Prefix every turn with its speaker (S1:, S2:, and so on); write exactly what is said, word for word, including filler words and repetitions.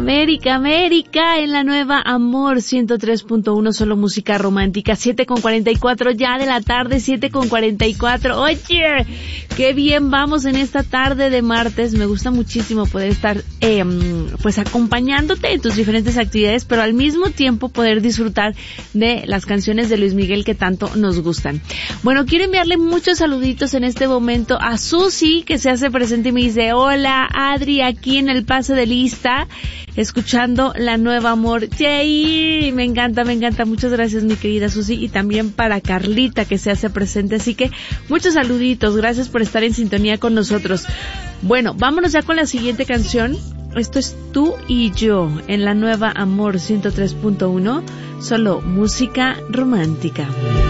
S1: América, América, en la nueva Amor ciento tres punto uno, solo música romántica, siete con cuarenta y cuatro ya de la tarde, siete con cuarenta y cuatro. Oye, qué bien vamos en esta tarde de martes. Me gusta muchísimo poder estar, eh, pues acompañándote en tus diferentes actividades, pero al mismo tiempo poder disfrutar de las canciones de Luis Miguel que tanto nos gustan. Bueno, quiero enviarle muchos saluditos en este momento a Susi, que se hace presente y me dice, hola Adri, aquí en el pase de lista, escuchando la nueva Amor. ¡Yay! Me encanta, me encanta. Muchas gracias, mi querida Susi. Y también para Carlita, que se hace presente. Así que muchos saluditos. Gracias por estar en sintonía con nosotros. Bueno, vámonos ya con la siguiente canción. Esto es Tú y Yo en la nueva Amor ciento tres punto uno. Solo música romántica.